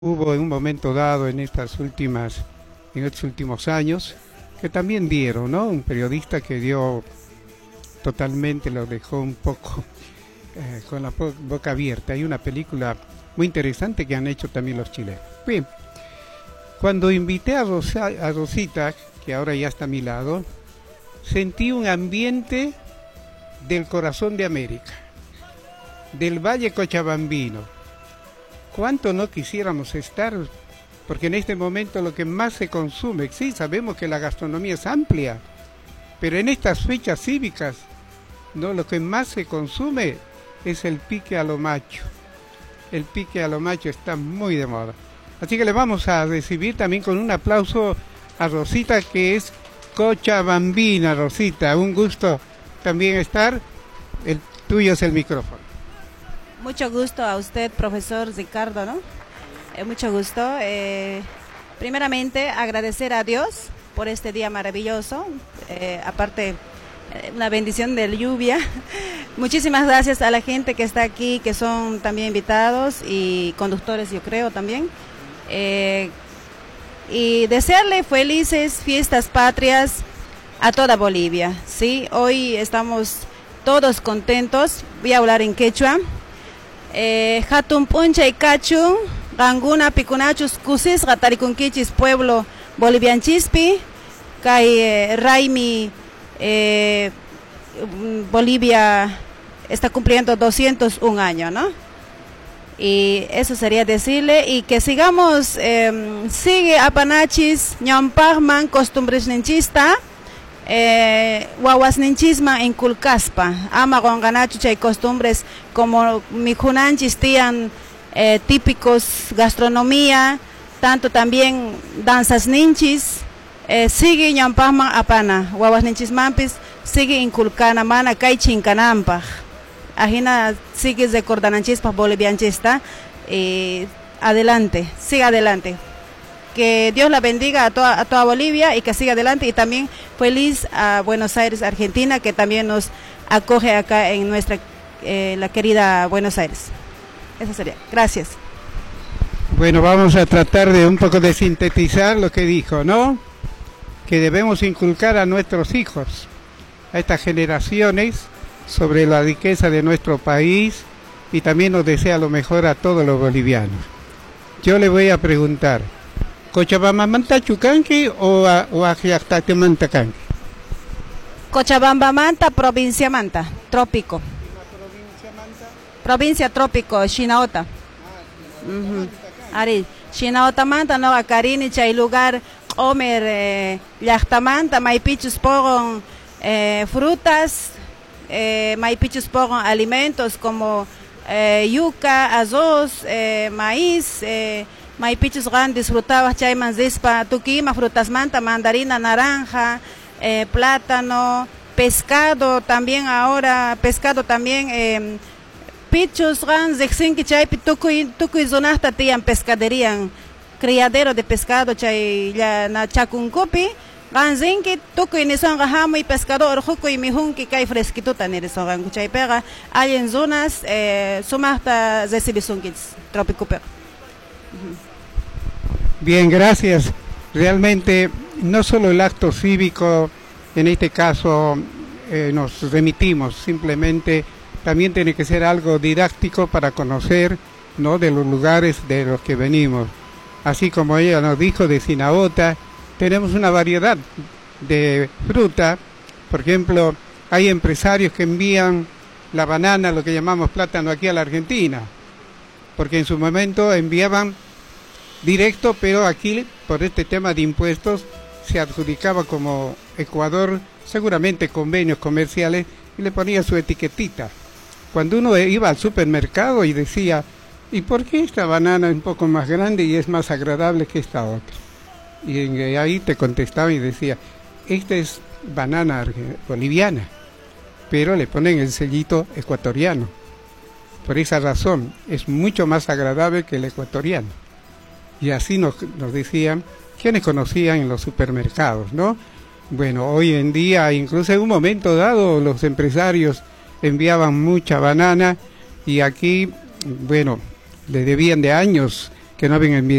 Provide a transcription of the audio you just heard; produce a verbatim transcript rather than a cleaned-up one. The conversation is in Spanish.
Hubo en un momento dado en estas últimas, en estos últimos años, que también dieron, ¿no? Un periodista que dio totalmente, lo dejó un poco eh, con la boca abierta. Hay una película muy interesante que han hecho también los chilenos. Bien, cuando invité a, Rosa, a Rosita, que ahora ya está a mi lado, sentí un ambiente del corazón de América, del Valle Cochabambino. ¿Cuánto no quisiéramos estar? Porque en este momento lo que más se consume, sí, sabemos que la gastronomía es amplia, pero en estas fechas cívicas, no, lo que más se consume es el pique a lo macho. El pique a lo macho está muy de moda. Así que le vamos a recibir también con un aplauso a Rosita, que es cochabambina. Rosita, un gusto también estar. El tuyo es el micrófono. Mucho gusto a usted, profesor Ricardo, ¿no? Eh, mucho gusto. Eh, primeramente, agradecer a Dios por este día maravilloso. Eh, aparte, eh, una bendición de lluvia. Muchísimas gracias a la gente que está aquí, que son también invitados y conductores, yo creo, también. Eh, y desearle felices fiestas patrias a toda Bolivia, ¿sí? Hoy estamos todos contentos. Voy a hablar en quechua. Hatun puncha y cachu, ganguna picunachus cusis, gatarikunquichis pueblo bolivianchispi, kai Raimi, eh, Bolivia está cumpliendo doscientos un años, ¿no? Y eso sería decirle, y que sigamos, eh, sigue apanachis, ñampagman, costumbres ninchista, Eh, guaguas ninchisma en Culcaspa, ama ganachu chay costumbres como mijunanchis tian eh, típicos, gastronomía, tanto también danzas ninchis, eh, sigue ñampahman apana, guaguas ninchismampis, sigue inculcana mana kay chinkanampa, ajina sigue recordananchispah bolivianchista, eh, adelante, siga adelante. Que Dios la bendiga a toda, a toda Bolivia y que siga adelante, y también feliz a Buenos Aires, Argentina, que también nos acoge acá en nuestra, eh, la querida Buenos Aires. Eso sería. Gracias. Bueno, vamos a tratar de un poco de sintetizar lo que dijo, ¿no? Que debemos inculcar a nuestros hijos, a estas generaciones, sobre la riqueza de nuestro país, y también nos desea lo mejor a todos los bolivianos. Yo le voy a preguntar, ¿Cochabamba manta chucanqui o a o ajiactate manta canqui? Cochabamba manta, provincia manta, trópico. ¿Provincia manta? Provincia trópico, Chinaota. Ah, uh-huh. Ari, Chinaota manta no acarini chay lugar comer eh, llachtamanta, maipichus pogon eh, frutas, eh, maipichus pogon alimentos como eh, yuca, arroz, eh, maíz, eh, maipichus gan disfrutaba chayman zispa tuquima frutas manta, mandarina, naranja, eh, plátano, pescado también ahora, pescado también, eh, pichus gan zixinki chaypi tukuy tukuy zonasta tiyan pescadería, criadero de pescado chay ya na chacuncupi, gan zinki tukuy nison gahamo y pescador jukuy mijunki kay fresquituta nirison gan chay pega, hay en zonas eh, sumasta zesibisunkiz trópico pega. Bien, gracias. Realmente no solo el acto cívico, en este caso eh, nos remitimos, simplemente también tiene que ser algo didáctico para conocer, ¿no?, de los lugares de los que venimos. Así como ella nos dijo de Chinaota, tenemos una variedad de fruta. Por ejemplo, hay empresarios que envían la banana, lo que llamamos plátano, aquí a la Argentina, porque en su momento enviaban directo, pero aquí por este tema de impuestos se adjudicaba como Ecuador, seguramente convenios comerciales, y le ponía su etiquetita. Cuando uno iba al supermercado y decía, ¿y por qué esta banana es un poco más grande y es más agradable que esta otra? Y ahí te contestaba y decía, esta es banana boliviana, pero le ponen el sellito ecuatoriano. Por esa razón es mucho más agradable que el ecuatoriano. Y así nos, nos decían quienes conocían en los supermercados, ¿no? Bueno, hoy en día, incluso en un momento dado, los empresarios enviaban mucha banana, y aquí, bueno, le debían de años que no habían